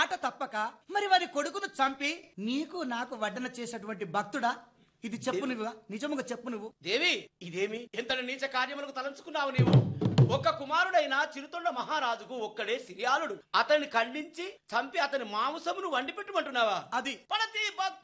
మాట తప్పక మరి వారి కొడుకును చంపి నీకు నాకు వడ్డన చేసేటువంటి భక్తుడా? ఇది చెప్పు నువ్వు, నిజముగా చెప్పు నువ్వు. దేవి, ఇదేమి ఎంతటి నీచ కార్యములకు తలంచుకున్నావు నీవు? ఒక్క కుమారుడైన చిరుతొండ మహారాజుకు ఒక్కడే సిరియాలుడు. అతన్ని ఖండించి చంపి అతని మాంసమును వండి పెట్టమంటున్నావా? అది ప్రతి భక్తు